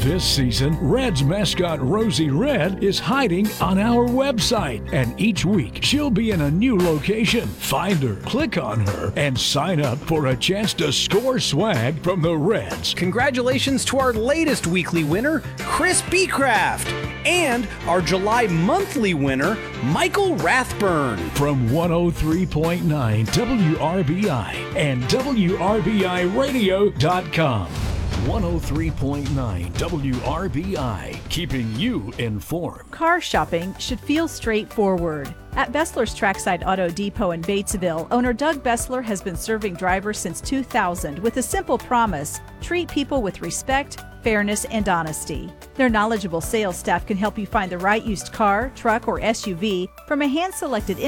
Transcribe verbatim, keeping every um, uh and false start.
This season, Reds mascot Rosie Red is hiding on our website, and each week she'll be in a new location. Find her, click on her, and sign up for a chance to score swag from the Reds. Congratulations to our latest weekly winner, Chris Beecraft, and our July monthly winner, Michael Rathburn. From one oh three point nine W R B I and W R B I radio dot com. one oh three point nine W R B I, keeping you informed. Car shopping should feel straightforward. At Bessler's Trackside Auto Depot in Batesville, owner Doug Bessler has been serving drivers since two thousand with a simple promise: treat people with respect, fairness, and honesty. Their knowledgeable sales staff can help you find the right used car, truck, or S U V from a hand-selected